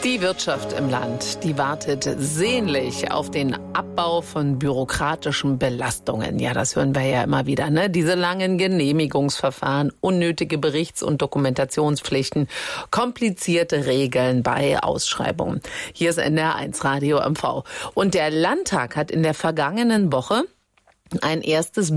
Die Wirtschaft im Land, die wartet sehnlich auf den Abbau von bürokratischen Belastungen. Ja, das hören wir ja immer wieder, ne? Diese langen Genehmigungsverfahren, unnötige Berichts- und Dokumentationspflichten, komplizierte Regeln bei Ausschreibungen. Hier ist NDR1 Radio MV. Und der Landtag hat in der vergangenen Woche ein erstes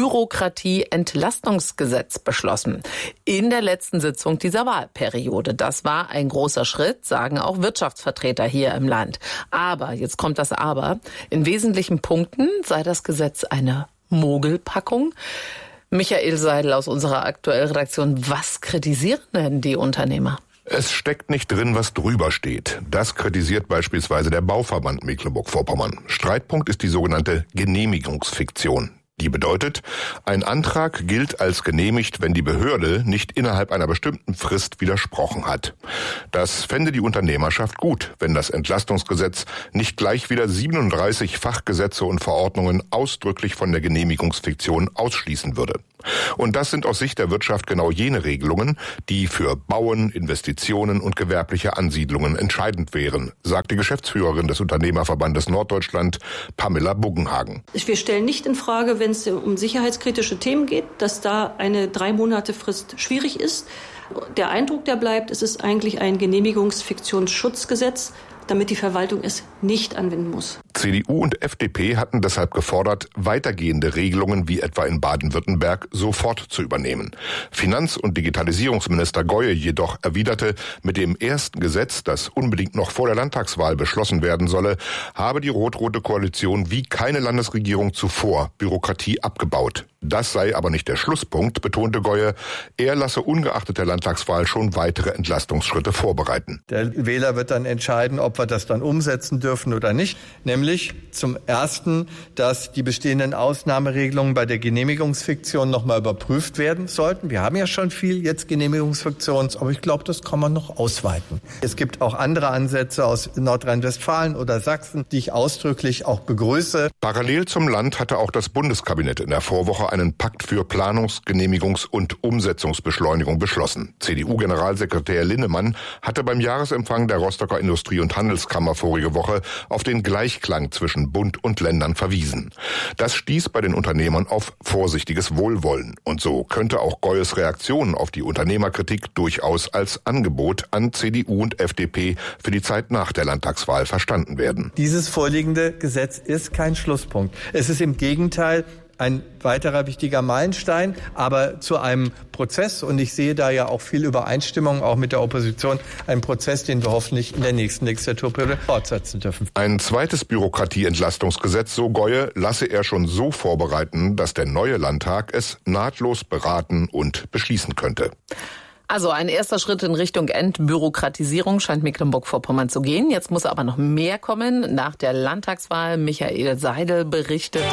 Bürokratie-Entlastungsgesetz beschlossen. In der letzten Sitzung dieser Wahlperiode. Das war ein großer Schritt, sagen auch Wirtschaftsvertreter hier im Land. Aber, jetzt kommt das Aber, in wesentlichen Punkten sei das Gesetz eine Mogelpackung. Michael Seidel aus unserer Aktuellredaktion, was kritisieren denn die Unternehmer? Es steckt nicht drin, was drüber steht. Das kritisiert beispielsweise der Bauverband Mecklenburg-Vorpommern. Streitpunkt ist die sogenannte Genehmigungsfiktion. Die bedeutet, ein Antrag gilt als genehmigt, wenn die Behörde nicht innerhalb einer bestimmten Frist widersprochen hat. Das fände die Unternehmerschaft gut, wenn das Entlastungsgesetz nicht gleich wieder 37 Fachgesetze und Verordnungen ausdrücklich von der Genehmigungsfiktion ausschließen würde. Und das sind aus Sicht der Wirtschaft genau jene Regelungen, die für Bauen, Investitionen und gewerbliche Ansiedlungen entscheidend wären, sagt die Geschäftsführerin des Unternehmerverbandes Norddeutschland, Pamela Buggenhagen. Wir stellen nicht in Frage, wenn es um sicherheitskritische Themen geht, dass da eine 3-Monate-Frist schwierig ist. Der Eindruck, der bleibt, es ist eigentlich ein Genehmigungsfiktionsschutzgesetz, damit die Verwaltung es nicht anwenden muss. CDU und FDP hatten deshalb gefordert, weitergehende Regelungen wie etwa in Baden-Württemberg sofort zu übernehmen. Finanz- und Digitalisierungsminister Goye jedoch erwiderte, mit dem ersten Gesetz, das unbedingt noch vor der Landtagswahl beschlossen werden solle, habe die rot-rote Koalition wie keine Landesregierung zuvor Bürokratie abgebaut. Das sei aber nicht der Schlusspunkt, betonte Goye. Er lasse ungeachtet der Landtagswahl schon weitere Entlastungsschritte vorbereiten. Der Wähler wird dann entscheiden, ob wir das dann umsetzen dürfen oder nicht. Nämlich zum Ersten, dass die bestehenden Ausnahmeregelungen bei der Genehmigungsfiktion nochmal überprüft werden sollten. Wir haben ja schon viel jetzt Genehmigungsfiktions, aber ich glaube, das kann man noch ausweiten. Es gibt auch andere Ansätze aus Nordrhein-Westfalen oder Sachsen, die ich ausdrücklich auch begrüße. Parallel zum Land hatte auch das Bundeskabinett in der Vorwoche einen Pakt für Planungs-, Genehmigungs- und Umsetzungsbeschleunigung beschlossen. CDU-Generalsekretär Linnemann hatte beim Jahresempfang der Rostocker Industrie- und Handelskammer vorige Woche auf den Gleichklang zwischen Bund und Ländern verwiesen. Das stieß bei den Unternehmern auf vorsichtiges Wohlwollen. Und so könnte auch Goyes Reaktion auf die Unternehmerkritik durchaus als Angebot an CDU und FDP für die Zeit nach der Landtagswahl verstanden werden. Dieses vorliegende Gesetz ist kein Schlusspunkt. Es ist im Gegenteil ein weiterer wichtiger Meilenstein, aber zu einem Prozess, und ich sehe da ja auch viel Übereinstimmung, auch mit der Opposition, ein Prozess, den wir hoffentlich in der nächsten Legislaturperiode fortsetzen dürfen. Ein zweites Bürokratieentlastungsgesetz, so Goye, lasse er schon so vorbereiten, dass der neue Landtag es nahtlos beraten und beschließen könnte. Also ein erster Schritt in Richtung Entbürokratisierung scheint Mecklenburg-Vorpommern zu gehen. Jetzt muss aber noch mehr kommen. Nach der Landtagswahl, Michael Seidel berichtete.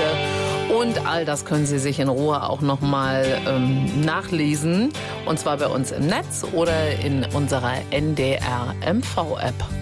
Und all das können Sie sich in Ruhe auch nochmal nachlesen. Und zwar bei uns im Netz oder in unserer NDR MV-App.